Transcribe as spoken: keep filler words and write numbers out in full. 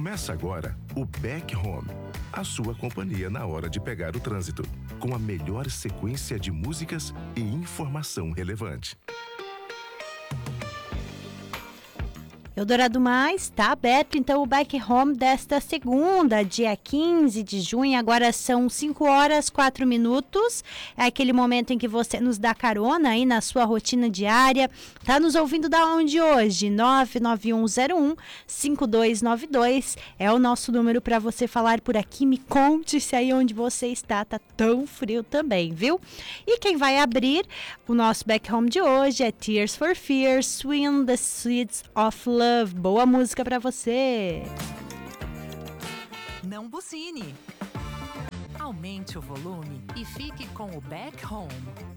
Começa agora o Back Home, a sua companhia na hora de pegar o trânsito, com a melhor sequência de músicas e informação relevante. Eldorado Mais está aberto, então, o Back Home desta segunda, dia quinze de junho. Agora são cinco horas, quatro minutos. É aquele momento em que você nos dá carona aí na sua rotina diária. Tá nos ouvindo da onde hoje? nove nove um zero um cinco dois nove dois é o nosso número para você falar por aqui. Me conte se aí onde você está tá tão frio também, viu? E quem vai abrir o nosso Back Home de hoje é Tears for Fears, Swim the Seeds of Love. Boa música pra você. Não buzine. Aumente o volume e fique com o Back Home.